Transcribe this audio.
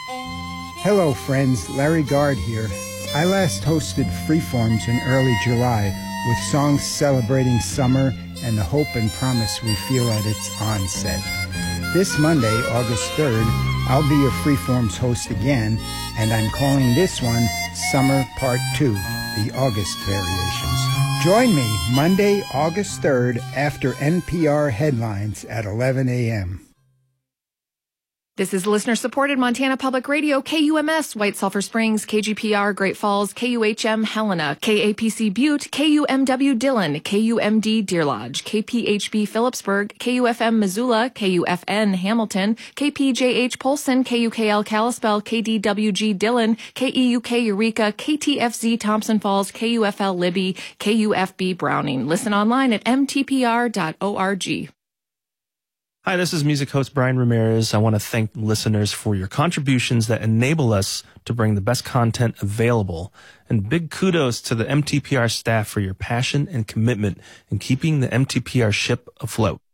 Hello friends, Larry Gard here. I last hosted Freeforms in early July with songs celebrating summer and the hope and promise we feel at its onset. This Monday, August 3rd, I'll be your Freeforms host again, and I'm calling this one Summer Part 2, the August variations. Join me Monday, August 3rd after NPR headlines at 11 a.m. This is listener-supported Montana Public Radio, KUMS, White Sulphur Springs, KGPR, Great Falls, KUHM, Helena, KAPC Butte, KUMW Dillon, KUMD Deer Lodge, KPHB Phillipsburg, KUFM Missoula, KUFN Hamilton, KPJH Polson, KUKL Kalispell, KDWG Dillon, KEUK Eureka, KTFZ Thompson Falls, KUFL Libby, KUFB Browning. Listen online at mtpr.org. Hi, this is music host Brian Ramirez. I want to thank listeners for your contributions that enable us to bring the best content available. And big kudos to the MTPR staff for your passion and commitment in keeping the MTPR ship afloat.